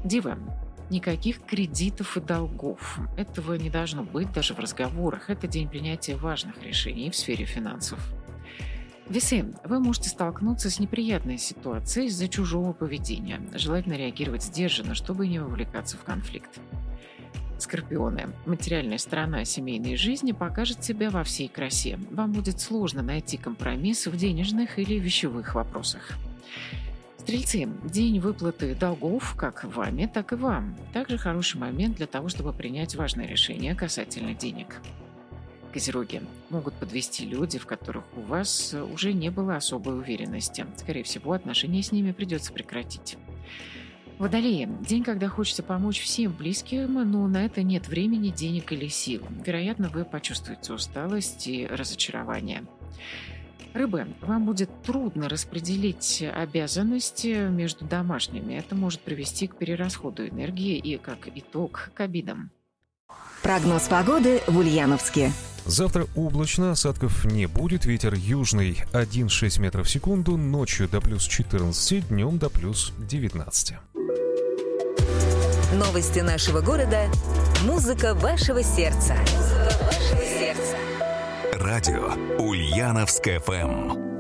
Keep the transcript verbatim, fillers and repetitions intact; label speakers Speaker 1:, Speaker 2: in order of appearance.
Speaker 1: Девы. Никаких кредитов и долгов. Этого не должно быть даже в разговорах. Это день принятия важных решений в сфере финансов. Весы. Вы можете столкнуться с неприятной ситуацией из-за чужого поведения. Желательно реагировать сдержанно, чтобы не вовлекаться в конфликт. Скорпионы. Материальная сторона семейной жизни покажет себя во всей красе. Вам будет сложно найти компромисс в денежных или вещевых вопросах. Стрельцы. День выплаты долгов как вами, так и вам. Также хороший момент для того, чтобы принять важное решение касательно денег. Козероги. Могут подвести люди, в которых у вас уже не было особой уверенности. Скорее всего, отношения с ними придется прекратить. Водолеи. День, когда хочется помочь всем близким, но на это нет времени, денег или сил. Вероятно, вы почувствуете усталость и разочарование. Рыбы. Вам будет трудно распределить обязанности между домашними. Это может привести к перерасходу энергии и, как итог, к обидам.
Speaker 2: Прогноз погоды в Ульяновске.
Speaker 3: Завтра облачно, осадков не будет, ветер южный один целых шесть метров в секунду, ночью до плюс четырнадцати, днем до плюс девятнадцати.
Speaker 2: Новости нашего города. Музыка вашего сердца. Музыка вашего сердца.
Speaker 4: Радио Ульяновск эф эм.